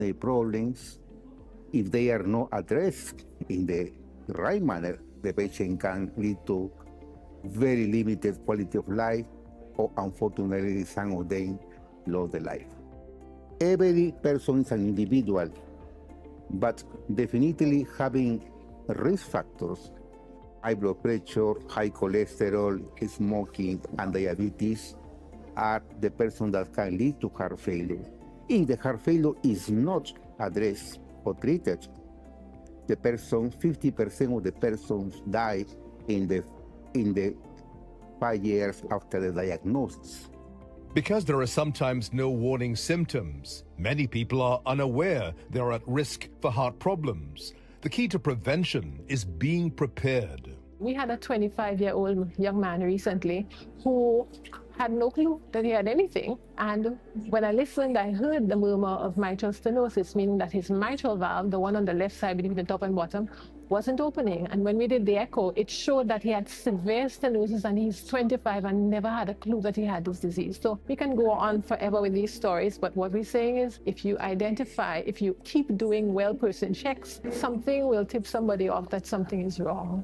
the problems, if they are not addressed in the right manner, the patient can lead to very limited quality of life, or unfortunately, some of them lost their life. Every person is an individual, but definitely having risk factors, high blood pressure, high cholesterol, smoking, and diabetes are the person that can lead to heart failure. If the heart failure is not addressed or treated, the person, 50% of the persons die in the 5 years after the diagnosis. Because there are sometimes no warning symptoms, many people are unaware they are at risk for heart problems. The key to prevention is being prepared. We had a 25-year-old young man recently who had no clue that he had anything. And when I listened, I heard the murmur of mitral stenosis, meaning that his mitral valve, the one on the left side between the top and bottom, wasn't opening. And when we did the echo, it showed that he had severe stenosis, and he's 25 and never had a clue that he had this disease. So we can go on forever with these stories, but what we're saying is if you identify, if you keep doing well-person checks, something will tip somebody off that something is wrong.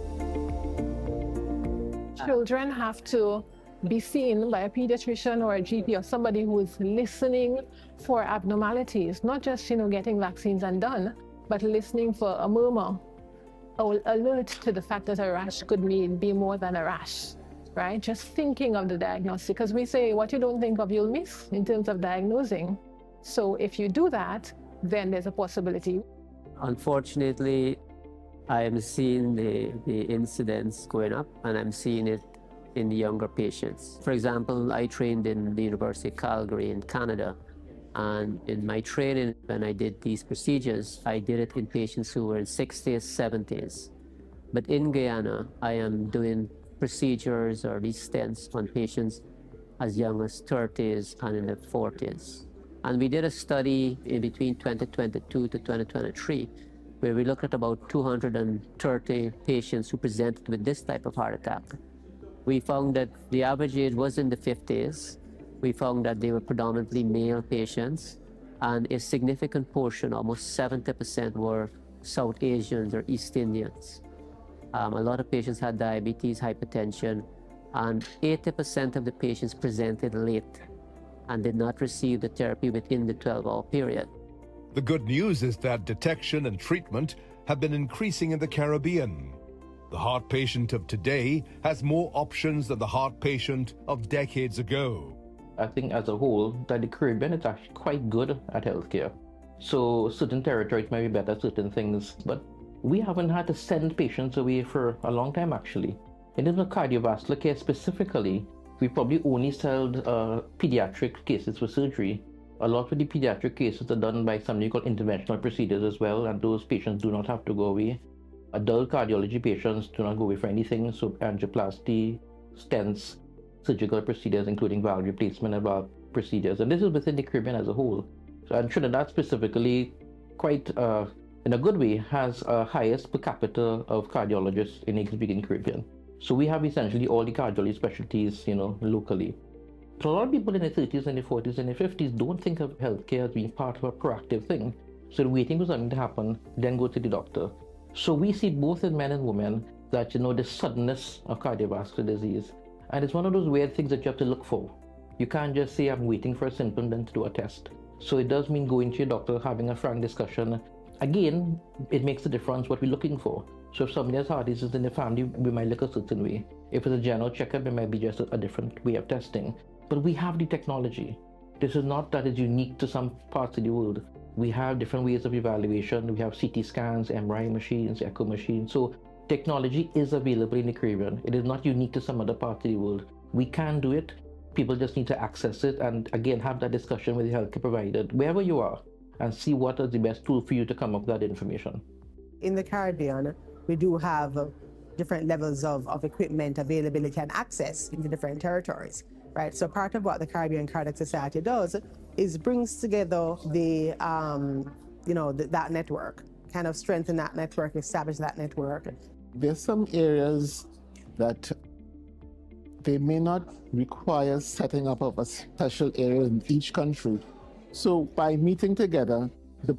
Children have to be seen by a pediatrician or a GP or somebody who is listening for abnormalities, not just, getting vaccines and done, but listening for a murmur or alert to the fact that a rash could be more than a rash, right? Just thinking of the diagnosis, because we say what you don't think of, you'll miss in terms of diagnosing. So if you do that, then there's a possibility. Unfortunately, I am seeing the incidence going up, and I'm seeing it in the younger patients. For example, I trained in the University of Calgary in Canada, and in my training, when I did these procedures, I did it in patients who were in 60s, 70s. But in Guyana, I am doing procedures or these stents on patients as young as 30s and in their 40s. And we did a study in between 2022 to 2023, where we looked at about 230 patients who presented with this type of heart attack. We found that the average age was in the 50s. We found that they were predominantly male patients, and a significant portion, almost 70%, were South Asians or East Indians. A lot of patients had diabetes, hypertension, and 80% of the patients presented late and did not receive the therapy within the 12-hour period. The good news is that detection and treatment have been increasing in the Caribbean. The heart patient of today has more options than the heart patient of decades ago. I think as a whole that the Caribbean is actually quite good at healthcare. So certain territories may be better at certain things, but we haven't had to send patients away for a long time actually. In terms of cardiovascular care specifically, we probably only sell pediatric cases for surgery. A lot of the pediatric cases are done by something called interventional procedures as well, and those patients do not have to go away. Adult cardiology patients do not go away for anything, so angioplasty, stents, surgical procedures, including valve replacement and valve procedures. And this is within the Caribbean as a whole. So, and Trinidad specifically, quite in a good way, has a highest per capita of cardiologists in the Caribbean. So we have essentially all the cardiology specialties, locally. But a lot of people in their 30s and their 40s and their 50s don't think of healthcare as being part of a proactive thing. So they're waiting for something to happen, then go to the doctor. So we see both in men and women that, the suddenness of cardiovascular disease. And it's one of those weird things that you have to look for. You can't just say, I'm waiting for a symptom, then to do a test. So it does mean going to your doctor, having a frank discussion. Again, it makes a difference what we're looking for. So if somebody has heart disease in the family, we might look a certain way. If it's a general checkup, it might be just a different way of testing. But we have the technology. This is not that it's unique to some parts of the world. We have different ways of evaluation. We have CT scans, MRI machines, echo machines. So technology is available in the Caribbean. It is not unique to some other part of the world. We can do it. People just need to access it and again have that discussion with the healthcare provider, wherever you are, and see what is the best tool for you to come up with that information. In the Caribbean, we do have different levels of equipment availability and access in the different territories, right? So part of what the Caribbean Cardiac Society does is brings together that network, kind of strengthen that network, establish that network. There's some areas that they may not require setting up of a special area in each country. So by meeting together,